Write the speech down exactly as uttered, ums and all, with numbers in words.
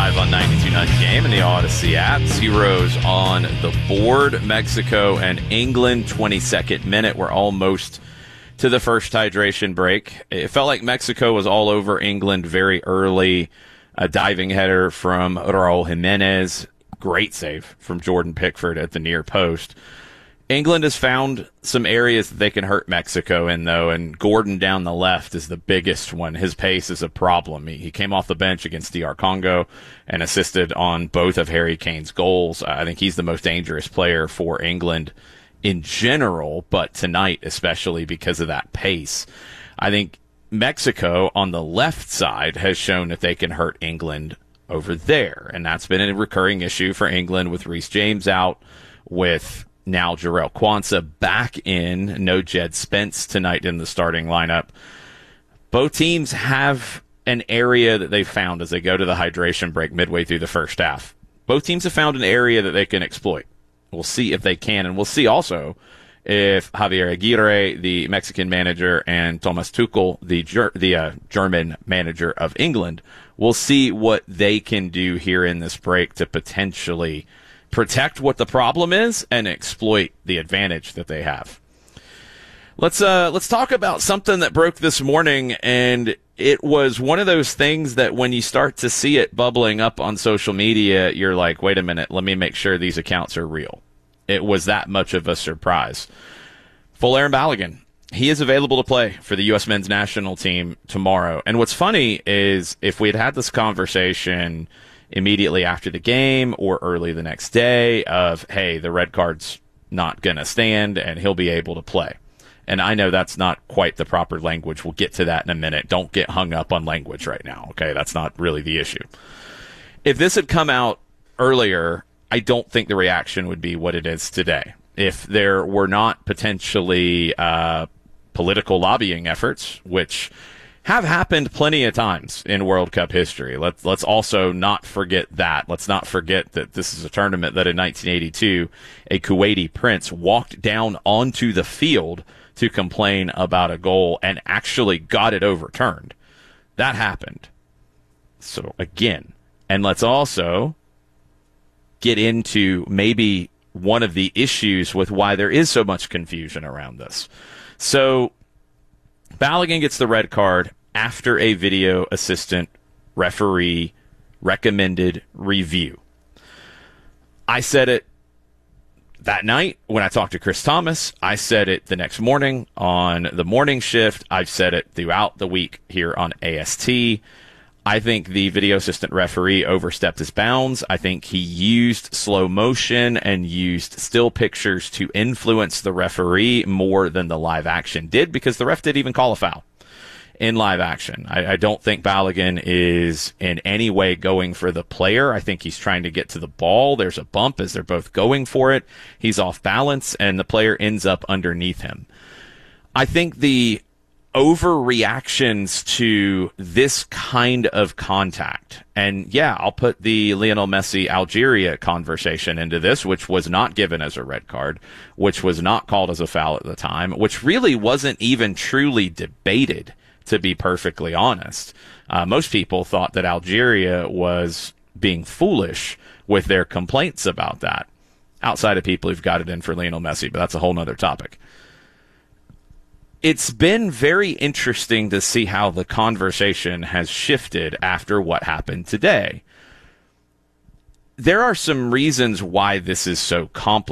live on ninety-two point nine The Game and the Odyssey app. Zeros on the board. Mexico and England, twenty-second minute. We're almost to the first hydration break. It felt like Mexico was all over England very early. A diving header from Raul Jimenez. Great save from Jordan Pickford at the near post. England has found some areas that they can hurt Mexico in, though, and Gordon down the left is the biggest one. His pace is a problem. He, he came off the bench against D R Congo and assisted on both of Harry Kane's goals. I think he's the most dangerous player for England in general, but tonight especially because of that pace. I think Mexico on the left side has shown that they can hurt England over there, and that's been a recurring issue for England with Reece James out, with now Jarrell Quansah back in, no Jed Spence tonight in the starting lineup. Both teams have an area that they found as they go to the hydration break midway through the first half. Both teams have found an area that they can exploit. We'll see if they can, and we'll see also if Javier Aguirre, the Mexican manager, and Thomas Tuchel, the Ger- the uh, German manager of England, we'll see what they can do here in this break to potentially protect what the problem is and exploit the advantage that they have. Let's uh let's talk about something that broke this morning, and it was one of those things that when you start to see it bubbling up on social media, you're like, wait a minute, let me make sure these accounts are real. It was that much of a surprise. Full Aaron Balogun, he is available to play for the U S men's national team tomorrow. And what's funny is if we had had this conversation immediately after the game or early the next day of, hey, the red card's not going to stand and he'll be able to play. And I know that's not quite the proper language. We'll get to that in a minute. Don't get hung up on language right now, okay? That's not really the issue. If this had come out earlier, I don't think the reaction would be what it is today. If there were not potentially uh, political lobbying efforts, which have happened plenty of times in World Cup history. Let's let's also not forget that. Let's not forget that this is a tournament that in nineteen eighty-two, a Kuwaiti prince walked down onto the field to complain about a goal and actually got it overturned. That happened. So again, and let's also get into maybe one of the issues with why there is so much confusion around this. So Balogun gets the red card after a video assistant referee recommended review. I said it that night when I talked to Chris Thomas. I said it the next morning on the morning shift. I've said it throughout the week here on A S T. I think the video assistant referee overstepped his bounds. I think he used slow motion and used still pictures to influence the referee more than the live action did, because the ref didn't even call a foul in live action. I, I don't think Balogun is in any way going for the player. I think he's trying to get to the ball. There's a bump as they're both going for it. He's off balance, and the player ends up underneath him. I think the overreactions to this kind of contact, and yeah, I'll put the Lionel Messi Algeria conversation into this, which was not given as a red card, which was not called as a foul at the time, which really wasn't even truly debated, to be perfectly honest. Uh, most people thought that Algeria was being foolish with their complaints about that, outside of people who've got it in for Lionel Messi, but that's a whole nother topic. It's been very interesting to see how the conversation has shifted after what happened today. There are some reasons why this is so complicated.